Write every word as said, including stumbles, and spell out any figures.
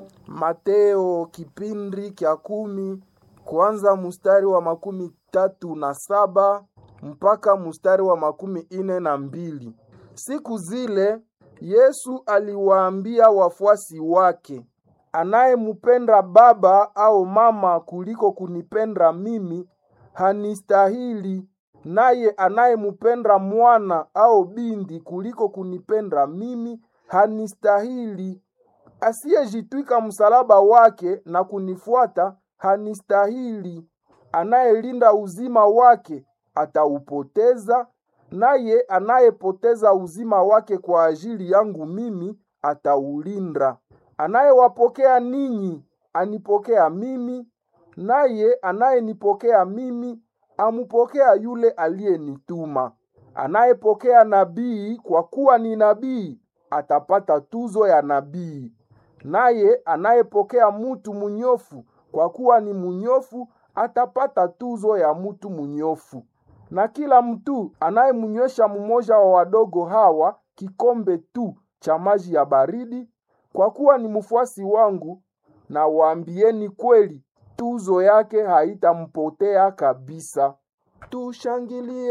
Mateo kipindi kya kumi kuanza mustari wa makumi tatu na saba mpaka mustari wa makumi ine na mbili. Siku zile Yesu aliwaambia wafuasi wake, anayemupenda baba au mama kuliko kunipenda mimi hanistahili, naye anayemupenda mwana au binti kuliko kunipenda mimi hanistahili. Asiyejitwika msalaba wake na kunifuata hanistahili. Anayelinda uzima wake ataupoteza, naye anayepoteza uzima wake kwa ajili yangu mimi ataulinda. Anayewapokea ninyi anipokea mimi, naye anayenipokea mimi amupokea yule aliyenituma. Anayepokea nabii kwa kuwa ni nabii atapata tuzo ya nabii, naye anayepokea mutu munyofu kwa kuwa ni munyofu atapata tuzo ya mutu munyofu. Na kila mtu anayemunywesha mmoja wa wadogo hawa kikombe tu cha maji ya baridi, kwa kuwa ni mfuasi wangu, na waambieni kweli, tuzo yake haitampotea kabisa. Tushangilie.